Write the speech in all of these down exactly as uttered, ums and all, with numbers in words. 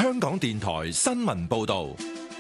香港電台新聞報道。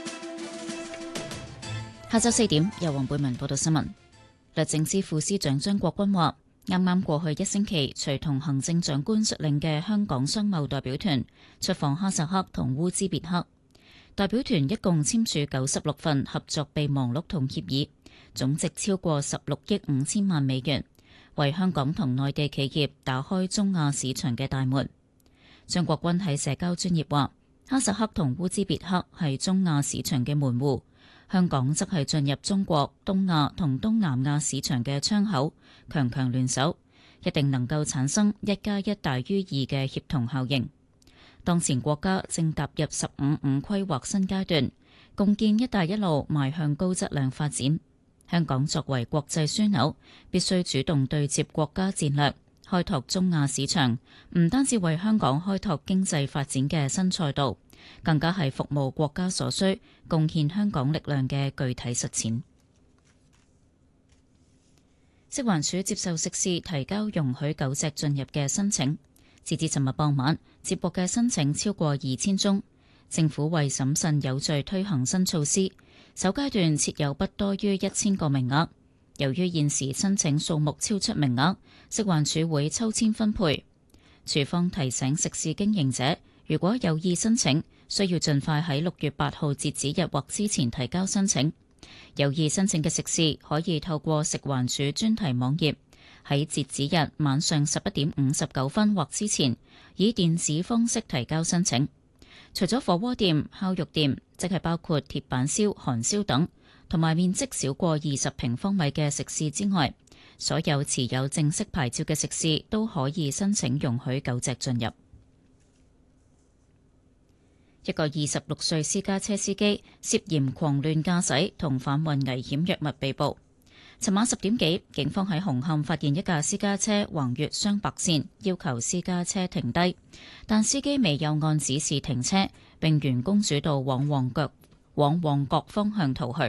下晝四點，由黃貝文報道新聞。律政司副司長張國鈞話，啱啱過去一星期，隨同行政長官率領嘅香港商貿代表團出訪哈薩克同烏茲別克。代表團一共簽署九十六份合作備忘錄同協議，總值超過十六億五千萬美元，為香港同內地企業打開中亞市場嘅大門。張國鈞喺社交專頁話，哈薩克同烏茲別克係中亞市場嘅門戶，香港則係進入中國、東亞同東南亞市場嘅窗口，強強聯手，一定能夠產生一加一大於二嘅協同效應。當前國家正踏入十五五規劃新階段，共建一帶一路邁向高質量發展。香港作為國際樞紐，必須主動對接國家戰略，開拓中亞市場，唔單止為香港開拓經濟發展嘅新賽道，更加係服務國家所需、貢獻香港力量嘅具體實踐。食環署接受食肆提交容許狗隻進入嘅申請，截至尋日傍晚，接獲嘅申請超過二千宗。政府為審慎有序推行新措施，首階段設有不多於一千個名額。由於現時申請數目超出名額，食環署會抽籤分配。署方提醒食肆經營者，如果有意申請，需要盡快喺六月八號截止日或之前提交申請。有意申請嘅食肆可以透過食環署專題網頁，喺截止日晚上十一點五十九分或之前，以電子方式提交申請。除咗火鍋店、烤肉店，即係包括鐵板燒、韓燒等，同埋面積少過二十平方米嘅食肆之外，所有持有正式牌照嘅食肆都可以申請容許狗隻進入。一個二十六歲私家車司機涉嫌狂亂駕駛同販運危險藥物被捕。尋晚十點幾，警方喺紅磡發現一架私家車橫越雙白線，要求私家車停低，但司機未有按指示停車，並沿公主道往旺角往旺角方向逃去。